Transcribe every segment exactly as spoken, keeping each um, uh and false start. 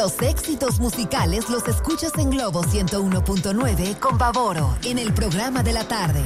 Los éxitos musicales los escuchas en Globo ciento uno punto nueve con Pavoro, en el programa de la tarde.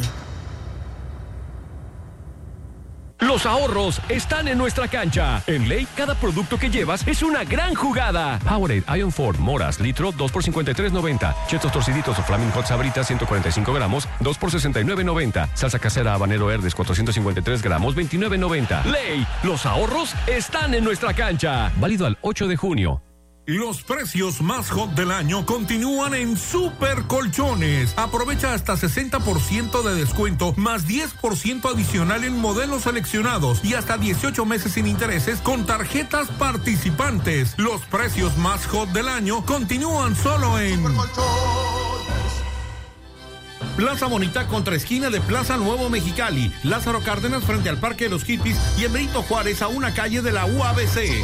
Los ahorros están en nuestra cancha. En Ley, cada producto que llevas es una gran jugada. Powerade, Iron Ford, Moras, litro, dos por cincuenta y tres noventa. Chetos torciditos o Flaming Hot Sabritas, ciento cuarenta y cinco gramos, dos por sesenta y nueve noventa. Salsa casera habanero Herdes, cuatrocientos cincuenta y tres gramos, veintinueve noventa. Ley, los ahorros están en nuestra cancha. Válido al ocho de junio. Los precios más hot del año continúan en Super Colchones. Aprovecha hasta sesenta por ciento de descuento más diez por ciento adicional en modelos seleccionados y hasta dieciocho meses sin intereses con tarjetas participantes. Los precios más hot del año continúan solo en Plaza Bonita contra esquina de Plaza Nuevo Mexicali, Lázaro Cárdenas frente al Parque de los Hippies y en Benito Juárez a una calle de la U A B C.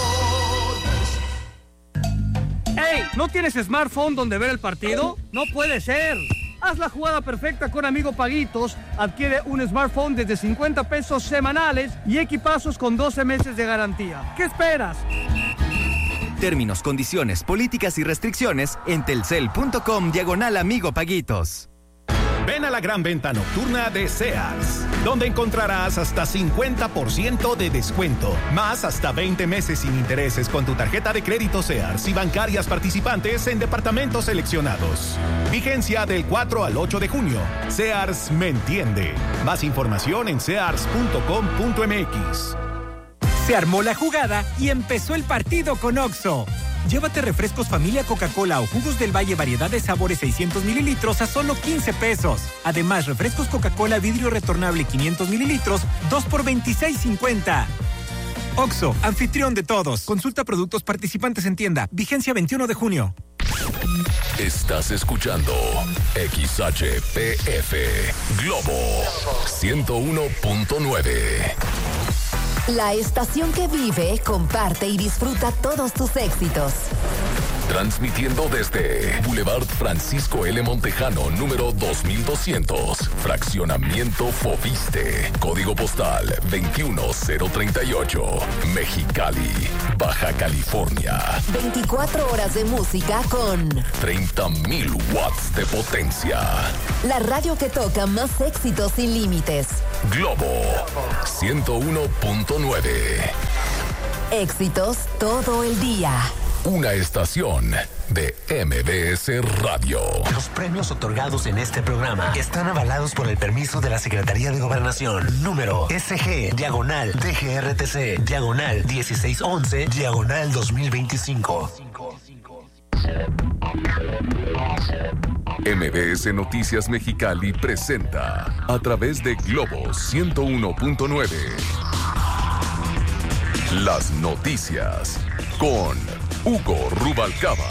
¡Ey! ¿No tienes smartphone donde ver el partido? ¡No puede ser! Haz la jugada perfecta con Amigo Paguitos. Adquiere un smartphone desde cincuenta pesos semanales y equipazos con doce meses de garantía. ¿Qué esperas? Términos, condiciones, políticas y restricciones en telcel.com diagonal Amigo Paguitos. Ven a la gran venta nocturna de Sears, donde encontrarás hasta cincuenta por ciento de descuento, más hasta veinte meses sin intereses con tu tarjeta de crédito Sears y bancarias participantes en departamentos seleccionados. Vigencia del cuatro al ocho de junio. Sears me entiende. Más información en sears punto com punto m x. Se armó la jugada y empezó el partido con Oxxo. Llévate refrescos familia Coca-Cola o jugos del Valle variedad de sabores seiscientos mililitros a solo quince pesos. Además, refrescos Coca-Cola vidrio retornable quinientos mililitros, dos por veintiséis cincuenta. Oxxo, anfitrión de todos. Consulta productos participantes en tienda. Vigencia veintiuno de junio. Estás escuchando X H P F Globo ciento uno punto nueve. La estación que vive, comparte y disfruta todos tus éxitos. Transmitiendo desde Boulevard Francisco L. Montejano, número dos mil doscientos, Fraccionamiento Fobiste, Código Postal veintiuno cero treinta y ocho, Mexicali, Baja California. veinticuatro horas de música con treinta mil watts de potencia. La radio que toca más éxitos sin límites. Globo ciento uno punto nueve. Éxitos todo el día. Una estación de M B S Radio. Los premios otorgados en este programa están avalados por el permiso de la Secretaría de Gobernación. Número S G, diagonal, D G R T C, diagonal, dieciséis once, diagonal dos mil veinticinco. M B S Noticias Mexicali presenta a través de Globo ciento uno punto nueve las noticias con Hugo Rubalcaba.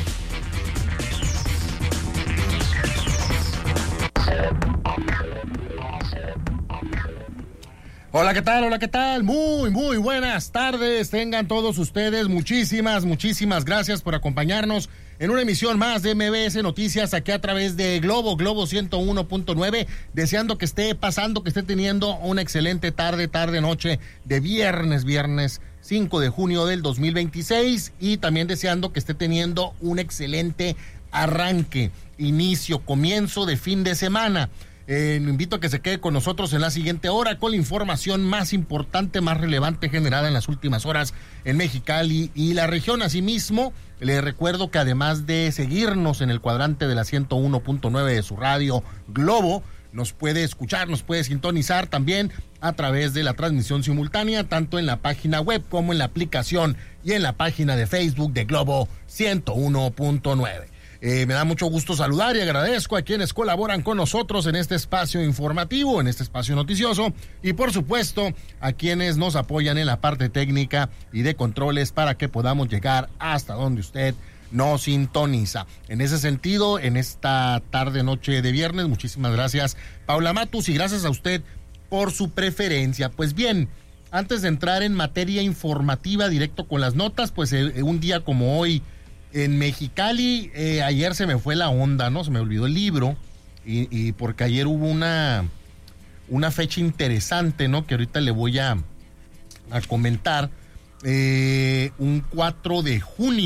Hola, ¿qué tal? Hola, ¿qué tal? Muy, muy buenas tardes. Tengan todos ustedes muchísimas, muchísimas gracias por acompañarnos en una emisión más de M B S Noticias aquí a través de Globo, Globo ciento uno punto nueve, deseando que esté pasando, que esté teniendo una excelente tarde, tarde, noche de viernes, viernes cinco de junio del dos mil veintiséis y también deseando que esté teniendo un excelente arranque, inicio, comienzo de fin de semana. Eh, lo invito a que se quede con nosotros en la siguiente hora con la información más importante, más relevante generada en las últimas horas en Mexicali y la región. Asimismo, les recuerdo que además de seguirnos en el cuadrante de la ciento uno punto nueve de su radio Globo, nos puede escuchar, nos puede sintonizar también a través de la transmisión simultánea, tanto en la página web como en la aplicación y en la página de Facebook de Globo ciento uno punto nueve. Eh, me da mucho gusto saludar y agradezco a quienes colaboran con nosotros en este espacio informativo, en este espacio noticioso y por supuesto a quienes nos apoyan en la parte técnica y de controles para que podamos llegar hasta donde usted nos sintoniza. En ese sentido, en esta tarde noche de viernes, muchísimas gracias Paula Matus y gracias a usted por su preferencia. Pues bien, antes de entrar en materia informativa directo con las notas, pues eh, un día como hoy en Mexicali, eh, ayer se me fue la onda, ¿no? Se me olvidó el libro y, y porque ayer hubo una, una fecha interesante, ¿no? Que ahorita le voy a, a comentar. Eh, un cuatro de junio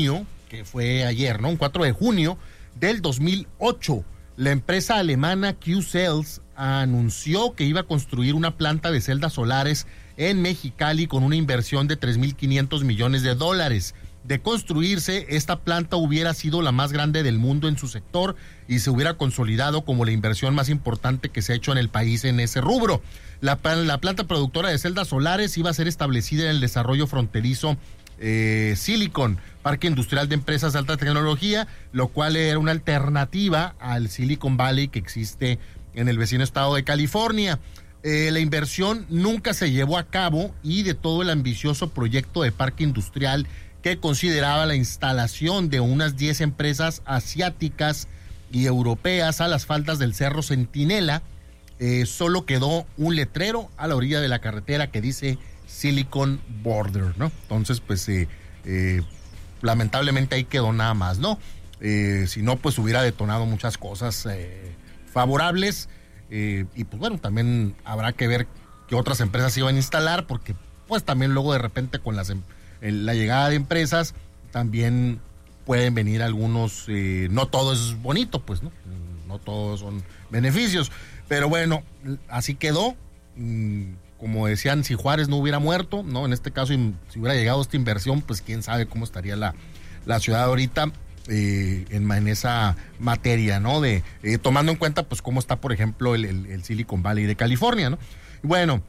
que fue ayer, ¿no? Un cuatro de junio del dos mil ocho, la empresa alemana Qcells anunció que iba a construir una planta de celdas solares en Mexicali con una inversión de tres mil quinientos millones de dólares. De construirse, esta planta hubiera sido la más grande del mundo en su sector y se hubiera consolidado como la inversión más importante que se ha hecho en el país en ese rubro. La, la planta productora de celdas solares iba a ser establecida en el desarrollo fronterizo eh, Silicon, Parque Industrial de Empresas de Alta Tecnología, lo cual era una alternativa al Silicon Valley que existe en el vecino estado de California. Eh, la inversión nunca se llevó a cabo y de todo el ambicioso proyecto de parque industrial que consideraba la instalación de unas diez empresas asiáticas y europeas a las faldas del Cerro Centinela, eh, solo quedó un letrero a la orilla de la carretera que dice Silicon Border, ¿no? Entonces, pues, eh, eh, lamentablemente ahí quedó nada más, ¿no? Eh, si no, pues hubiera detonado muchas cosas eh, favorables, eh, y pues bueno, también habrá que ver qué otras empresas se iban a instalar, porque pues también luego de repente con las empresas, la llegada de empresas, también pueden venir algunos, eh, no todo es bonito, pues, ¿no? No todos son beneficios, pero bueno, así quedó. Como decían, si Juárez no hubiera muerto, ¿no? En este caso, si hubiera llegado esta inversión, pues quién sabe cómo estaría la, la ciudad ahorita eh, en, en esa materia, ¿no? De eh, tomando en cuenta, pues, cómo está, por ejemplo, el, el, el Silicon Valley de California, ¿no? Bueno,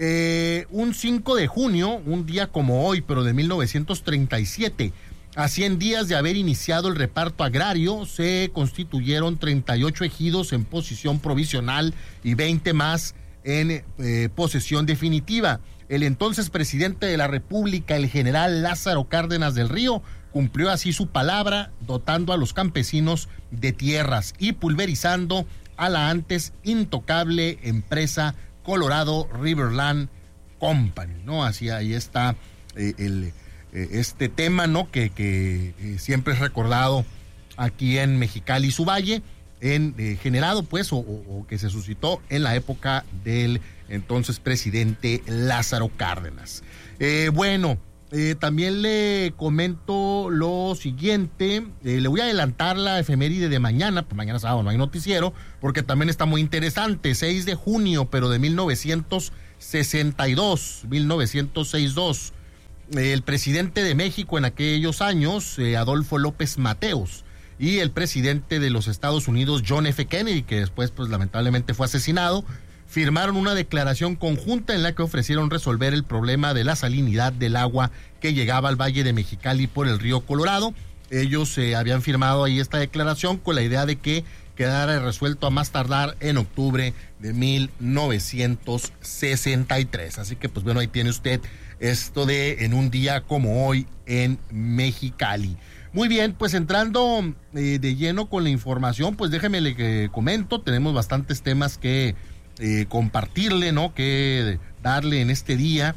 Eh, un cinco de junio, un día como hoy, pero de mil novecientos treinta y siete, a cien días de haber iniciado el reparto agrario, se constituyeron treinta y ocho ejidos en posición provisional y veinte más en eh, posesión definitiva. El entonces presidente de la República, el general Lázaro Cárdenas del Río, cumplió así su palabra, dotando a los campesinos de tierras y pulverizando a la antes intocable empresa Colorado Riverland Company, ¿no? Así ahí está eh, el, eh, este tema, ¿no? Que, que eh, siempre es recordado aquí en Mexicali y su valle, en, eh, generado pues, o, o, o que se suscitó en la época del entonces presidente Lázaro Cárdenas. Eh, bueno, eh, también le comento lo siguiente, eh, le voy a adelantar la efeméride de mañana, pues mañana sábado no hay noticiero, porque también está muy interesante, seis de junio, pero de mil novecientos sesenta y dos, mil novecientos sesenta y dos, eh, el presidente de México en aquellos años, eh, Adolfo López Mateos, y el presidente de los Estados Unidos, John F. Kennedy, que después pues lamentablemente fue asesinado, firmaron una declaración conjunta en la que ofrecieron resolver el problema de la salinidad del agua que llegaba al Valle de Mexicali por el río Colorado. Ellos eh, habían firmado ahí esta declaración con la idea de que quedara resuelto a más tardar en octubre de mil novecientos sesenta y tres. Así que, pues bueno, ahí tiene usted esto de en un día como hoy en Mexicali. Muy bien, pues entrando eh, de lleno con la información, pues déjeme le que comento, tenemos bastantes temas que Eh, compartirle, ¿no? Que darle en este día.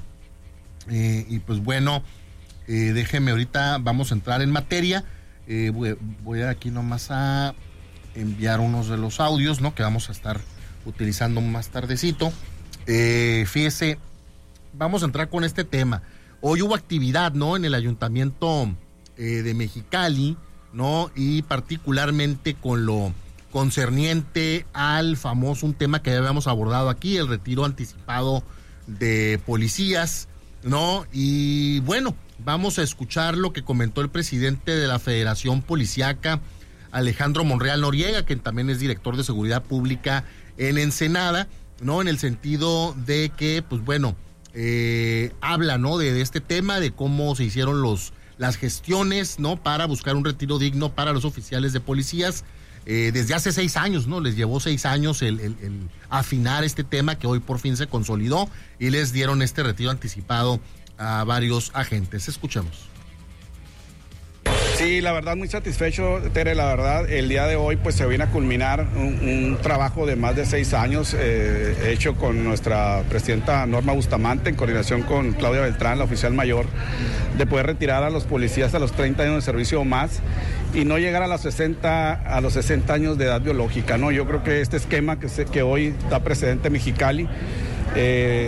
Eh, y pues bueno, eh, déjeme ahorita, vamos a entrar en materia. Eh, voy, voy aquí nomás a enviar unos de los audios, ¿no? Que vamos a estar utilizando más tardecito. Eh, fíjese, vamos a entrar con este tema. Hoy hubo actividad, ¿no? En el ayuntamiento eh, de Mexicali, ¿no? Y particularmente con lo concerniente al famoso, un tema que ya habíamos abordado aquí, el retiro anticipado de policías, ¿no? Y bueno, vamos a escuchar lo que comentó el presidente de la Federación Policíaca, Alejandro Monreal Noriega, que también es director de Seguridad Pública en Ensenada, ¿no? En el sentido de que, pues bueno, eh, habla, ¿no? De, de este tema, de cómo se hicieron los, las gestiones, ¿no? Para buscar un retiro digno para los oficiales de policías. Eh, desde hace seis años, ¿no? Les llevó seis años el, el, el afinar este tema que hoy por fin se consolidó y les dieron este retiro anticipado a varios agentes. Escuchemos. Sí, la verdad muy satisfecho, Tere, la verdad, el día de hoy pues se viene a culminar un, un trabajo de más de seis años eh, hecho con nuestra presidenta Norma Bustamante en coordinación con Claudia Beltrán, la oficial mayor, de poder retirar a los policías a los treinta años de servicio o más y no llegar a los sesenta, a los sesenta años de edad biológica, ¿no? Yo creo que este esquema que, se, que hoy da precedente Mexicali, eh,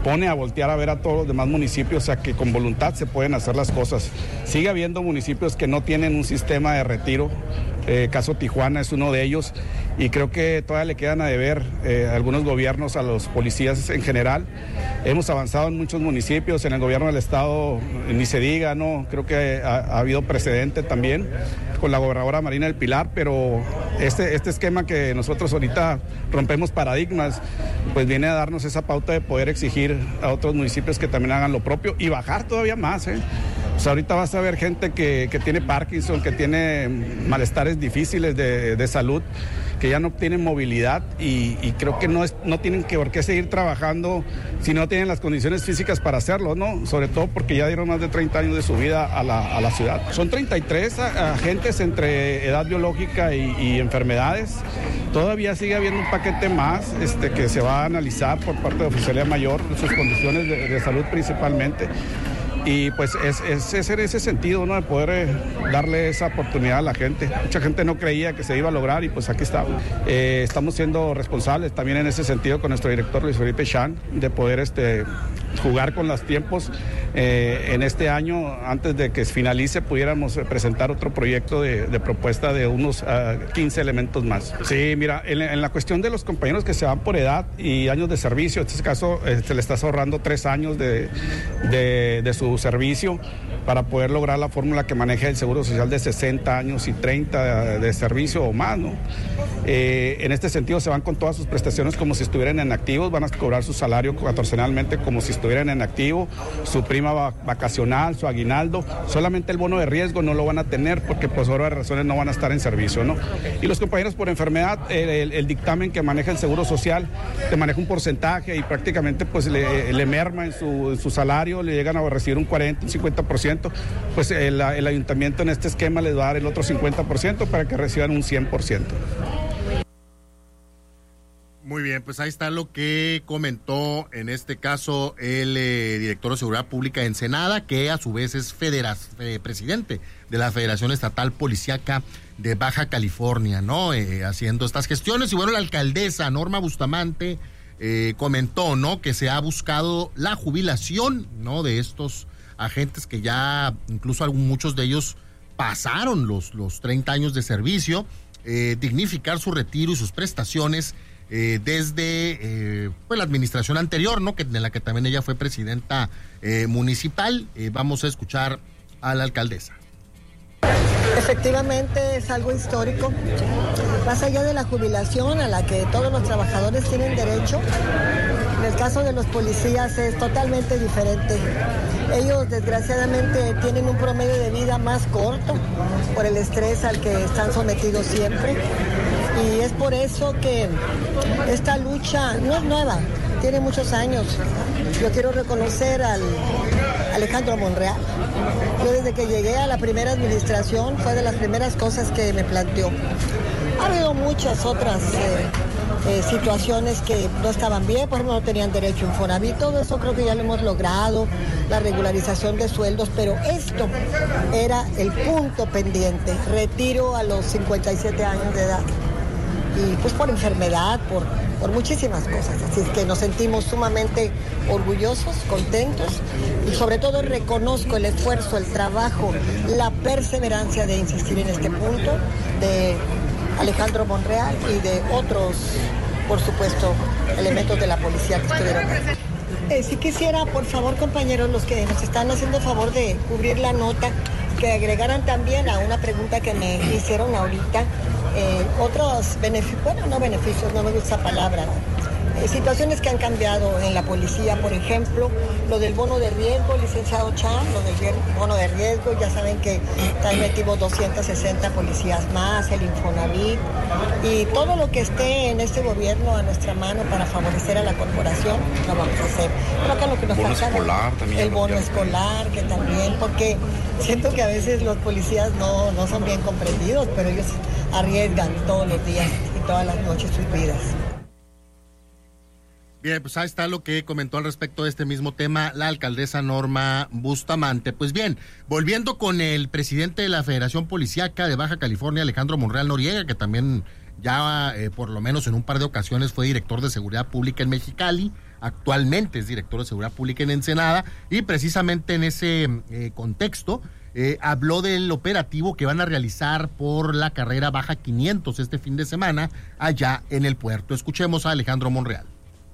pone a voltear a ver a todos los demás municipios, o sea que con voluntad se pueden hacer las cosas. Sigue habiendo municipios que no tienen un sistema de retiro, eh, caso Tijuana es uno de ellos, y creo que todavía le quedan a deber eh, algunos gobiernos a los policías en general. Hemos avanzado en muchos municipios, en el gobierno del estado ni se diga, ¿no? Creo que ha, ha habido precedente también con la gobernadora Marina del Pilar, pero este, este esquema que nosotros ahorita rompemos paradigmas, pues viene a darnos esa pauta de poder exigir a otros municipios que también hagan lo propio y bajar todavía más, ¿eh? O sea, ahorita vas a ver gente que, que tiene Parkinson, que tiene malestares difíciles de, de salud, que ya no tienen movilidad y, y creo que no, es, no tienen que por qué seguir trabajando si no tienen las condiciones físicas para hacerlo, ¿no? Sobre todo porque ya dieron más de treinta años de su vida a la, a la ciudad. Son treinta y tres agentes entre edad biológica y, y enfermedades. Todavía sigue habiendo un paquete más este, que se va a analizar por parte de Oficialía Mayor, sus condiciones de, de salud principalmente. Y pues es, es, es en ese sentido, ¿no? De poder eh, darle esa oportunidad a la gente. Mucha gente no creía que se iba a lograr y pues aquí estamos. Eh, estamos siendo responsables también en ese sentido con nuestro director Luis Felipe Chan, de poder este, jugar con los tiempos. Eh, en este año, antes de que finalice, pudiéramos presentar otro proyecto de, de propuesta de unos uh, quince elementos más. Sí, mira, en, en la cuestión de los compañeros que se van por edad y años de servicio, en este caso eh, se le está ahorrando tres años de, de, de su servicio para poder lograr la fórmula que maneja el Seguro Social de sesenta años y treinta de, de servicio o más, ¿no? Eh, en este sentido se van con todas sus prestaciones como si estuvieran en activos, van a cobrar su salario catorcenalmente como si estuvieran en activo, su prima vacacional, su aguinaldo, solamente el bono de riesgo no lo van a tener porque por obras razones no van a estar en servicio, ¿no? Y los compañeros por enfermedad, el, el, el dictamen que maneja el Seguro Social te maneja un porcentaje y prácticamente pues le, le merma en su, en su salario, le llegan a recibir un cuarenta, un cincuenta por ciento, pues el, el ayuntamiento en este esquema les va a dar el otro cincuenta por ciento para que reciban un cien por ciento. Muy bien, pues ahí está lo que comentó en este caso el eh, director de Seguridad Pública de Ensenada, que a su vez es federa, eh, presidente de la Federación Estatal Policíaca de Baja California, ¿no? Eh, haciendo estas gestiones. Y bueno, la alcaldesa Norma Bustamante eh, comentó, ¿no? Que se ha buscado la jubilación, ¿no? De estos agentes que ya, incluso algunos, muchos de ellos pasaron los, los treinta años de servicio, eh, dignificar su retiro y sus prestaciones. Eh, desde eh, pues la administración anterior, ¿no? Que, de la que también ella fue presidenta eh, municipal. Eh, vamos a escuchar a la alcaldesa. Efectivamente es algo histórico, más allá de la jubilación a la que todos los trabajadores tienen derecho. En el caso de los policías es totalmente diferente. Ellos desgraciadamente tienen un promedio de vida más corto por el estrés al que están sometidos siempre. Y es por eso que esta lucha no es nueva, tiene muchos años. Yo quiero reconocer al Alejandro Monreal. Yo desde que llegué a la primera administración fue de las primeras cosas que me planteó. Ha habido muchas otras eh, eh, situaciones que no estaban bien, por ejemplo no tenían derecho a Infonavit, todo eso creo que ya lo hemos logrado, la regularización de sueldos, pero esto era el punto pendiente, retiro a los cincuenta y siete años de edad. Y pues por enfermedad, por, por muchísimas cosas. Así es que nos sentimos sumamente orgullosos, contentos y sobre todo reconozco el esfuerzo, el trabajo, la perseverancia de insistir en este punto de Alejandro Monreal y de otros, por supuesto, elementos de la policía que estuvieron aquí. Eh, si quisiera, por favor, compañeros, los que nos están haciendo el favor de cubrir la nota, que agregaran también a una pregunta que me hicieron ahorita, Eh, otros beneficios, bueno, no beneficios, no me gusta esa palabra, eh, situaciones que han cambiado en la policía, por ejemplo, lo del bono de riesgo, licenciado Chan, lo del bono de riesgo, ya saben que también metimos doscientos sesenta policías más, el Infonavit, y todo lo que esté en este gobierno a nuestra mano para favorecer a la corporación, lo vamos a hacer. Creo que lo que nos bono falta, escolar también. El bono escolar, que también, porque siento que a veces los policías no, no son bien comprendidos, pero ellos arriesgan todos los días y todas las noches sus vidas. Bien, pues ahí está lo que comentó al respecto de este mismo tema la alcaldesa Norma Bustamante. Pues bien, volviendo con el presidente de la Federación Policíaca de Baja California, Alejandro Monreal Noriega, que también ya eh, por lo menos en un par de ocasiones fue director de Seguridad Pública en Mexicali, actualmente es director de Seguridad Pública en Ensenada, y precisamente en ese eh, contexto eh, habló del operativo que van a realizar por la carrera Baja quinientos este fin de semana allá en el puerto. Escuchemos a Alejandro Monreal.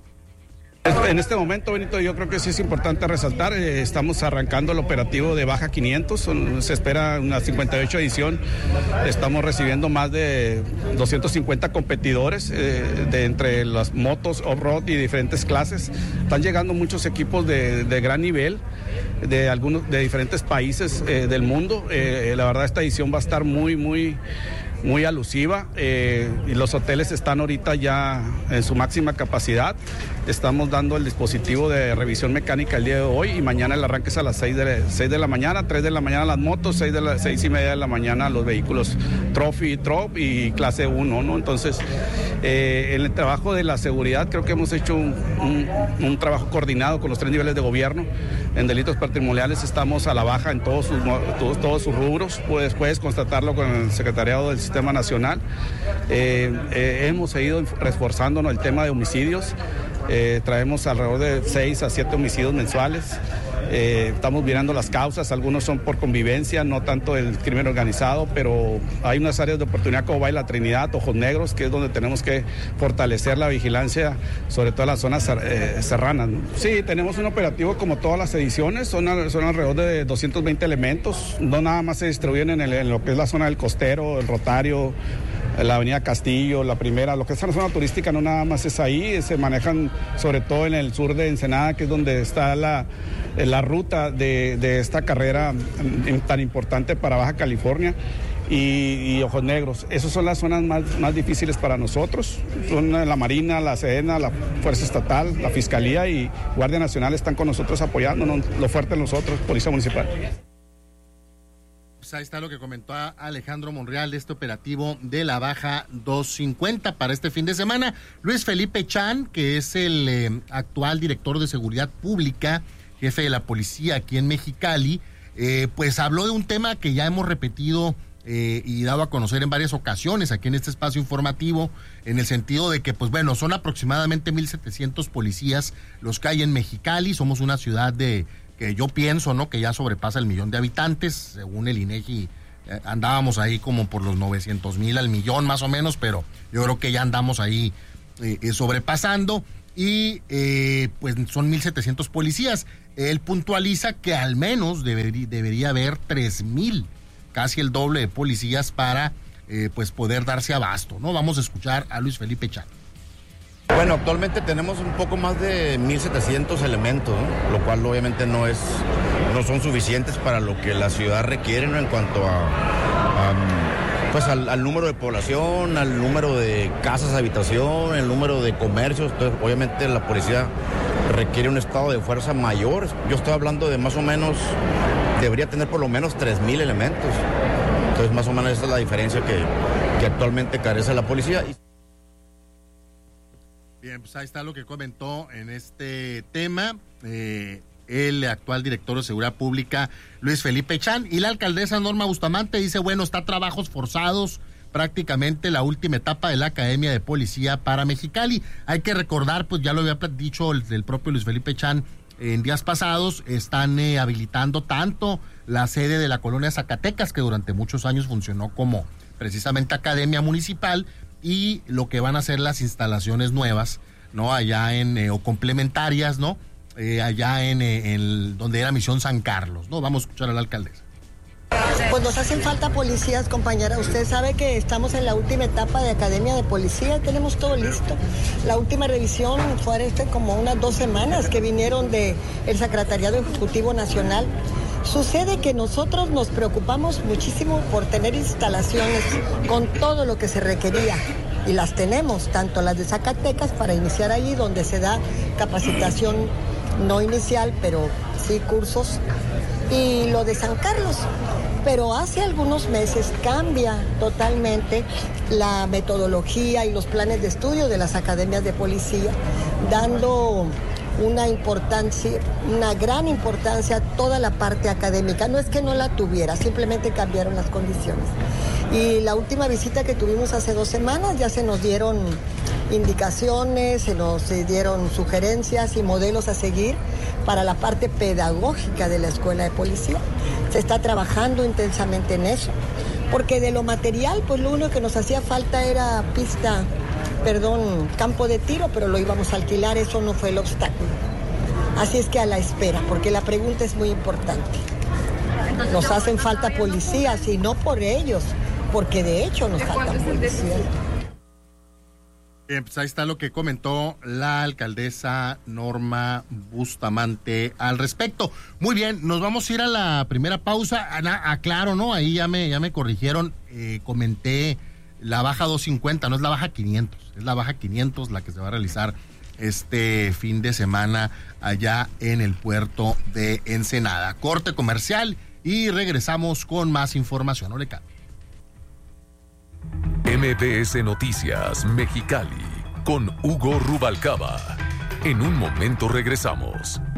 En este momento, Benito, yo creo que sí es importante resaltar, eh, estamos arrancando el operativo de Baja quinientos, son, se espera una cincuenta y ocho edición, estamos recibiendo más de doscientos cincuenta competidores eh, de entre las motos, off-road y diferentes clases. Están llegando muchos equipos de, de gran nivel, de algunos de diferentes países eh, del mundo. Eh, la verdad, esta edición va a estar muy, muy... muy alusiva, eh, y los hoteles están ahorita ya en su máxima capacidad. Estamos dando el dispositivo de revisión mecánica el día de hoy, y mañana el arranque es a las seis de la mañana, tres de la mañana las motos, seis de la, seis y media de la mañana los vehículos Trophy, Trop y clase uno, ¿no? Entonces, eh, en el trabajo de la seguridad creo que hemos hecho un, un, un trabajo coordinado con los tres niveles de gobierno. En delitos patrimoniales estamos a la baja en todos sus, todos, todos sus rubros, puedes, puedes constatarlo con el secretariado del Sistema Nacional. Eh, eh, hemos seguido reforzándonos el tema de homicidios, eh, traemos alrededor de seis a siete homicidios mensuales. Eh, estamos mirando las causas, algunos son por convivencia, no tanto el crimen organizado, pero hay unas áreas de oportunidad como Valle La Trinidad, Ojos Negros, que es donde tenemos que fortalecer la vigilancia, sobre todo en las zonas eh, serranas, ¿no? Sí, tenemos un operativo como todas las ediciones, son, son alrededor de doscientos veinte elementos, no nada más se distribuyen en, el, en lo que es la zona del Costero, el Rotario, la avenida Castillo, la primera, lo que es la zona turística no nada más es ahí, se manejan sobre todo en el sur de Ensenada, que es donde está la, la ruta de, de esta carrera tan importante para Baja California. Y, y Ojos Negros, esas son las zonas más, más difíciles para nosotros, son la Marina, la Sedena, la Fuerza Estatal, la Fiscalía y Guardia Nacional están con nosotros apoyándonos, lo fuerte de nosotros, Policía Municipal. Pues ahí está lo que comentó Alejandro Monreal de este operativo de la Baja doscientos cincuenta para este fin de semana. Luis Felipe Chan, que es el eh, actual director de Seguridad Pública, jefe de la policía aquí en Mexicali, eh, pues habló de un tema que ya hemos repetido eh, y dado a conocer en varias ocasiones aquí en este espacio informativo, en el sentido de que, pues bueno, son aproximadamente mil setecientos policías los que hay en Mexicali. Somos una ciudad de que yo pienso, ¿no?, que ya sobrepasa el millón de habitantes, según el INEGI, eh, andábamos ahí como por los novecientos mil al millón más o menos, pero yo creo que ya andamos ahí eh, eh, sobrepasando, y eh, pues son mil setecientos policías. Él puntualiza que al menos debería, debería haber tres mil, casi el doble de policías para eh, pues poder darse abasto, ¿no? Vamos a escuchar a Luis Felipe Chan. Bueno, actualmente tenemos un poco más de mil setecientos elementos, ¿no?, lo cual obviamente no es, no son suficientes para lo que la ciudad requiere, ¿no?, en cuanto a, a pues al, al número de población, al número de casas, habitación, el número de comercios. Entonces, obviamente la policía requiere un estado de fuerza mayor. Yo estoy hablando de más o menos, debería tener por lo menos tres mil elementos. Entonces, más o menos esa es la diferencia que, que actualmente carece la policía. Bien, pues ahí está lo que comentó en este tema eh, el actual director de Seguridad Pública, Luis Felipe Chan. Y la alcaldesa Norma Bustamante dice, bueno, está a trabajos forzados prácticamente la última etapa de la Academia de Policía para Mexicali. Hay que recordar, pues ya lo había dicho el, el propio Luis Felipe Chan en días pasados, están eh, habilitando tanto la sede de la colonia Zacatecas, que durante muchos años funcionó como precisamente academia municipal, y lo que van a ser las instalaciones nuevas, ¿no?, allá en, eh, o complementarias, ¿no?, eh, allá en, eh, en donde era Misión San Carlos, ¿no? Vamos a escuchar a la alcaldesa. Pues nos hacen falta policías, compañera. Usted sabe que estamos en la última etapa de Academia de Policía, tenemos todo listo. La última revisión fue este como unas dos semanas que vinieron del Secretariado Ejecutivo Nacional. Sucede que nosotros nos preocupamos muchísimo por tener instalaciones con todo lo que se requería, y las tenemos, tanto las de Zacatecas para iniciar ahí, donde se da capacitación no inicial, pero sí cursos, y lo de San Carlos. Pero hace algunos meses cambia totalmente la metodología y los planes de estudio de las academias de policía, dando una importancia, una gran importancia a toda la parte académica. No es que no la tuviera, simplemente cambiaron las condiciones. Y la última visita que tuvimos hace dos semanas ya se nos dieron indicaciones, se nos eh, dieron sugerencias y modelos a seguir para la parte pedagógica de la escuela de policía. Se está trabajando intensamente en eso, porque de lo material, pues lo único que nos hacía falta era pista, perdón, campo de tiro, pero lo íbamos a alquilar, eso no fue el obstáculo. Así es que a la espera, porque la pregunta es muy importante. Nos hacen falta policías y no por ellos, porque de hecho nos faltan policías. Bien, pues ahí está lo que comentó la alcaldesa Norma Bustamante al respecto. Muy bien, nos vamos a ir a la primera pausa. Ana, aclaro, ¿no? Ahí ya me, ya me corrigieron, eh, comenté la baja doscientos cincuenta, no es la baja quinientos, es la baja quinientos la que se va a realizar este fin de semana allá en el puerto de Ensenada. Corte comercial y regresamos con más información. No le cambie. M B S Noticias Mexicali con Hugo Rubalcaba. En un momento regresamos.